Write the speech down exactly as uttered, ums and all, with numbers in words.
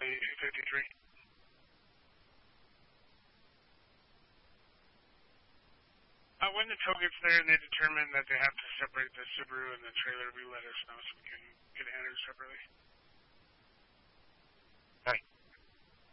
fifty-three. Uh, when the tow gets there and they determine that they have to separate the Subaru and the trailer, we let us know so we can get it entered separately. Okay.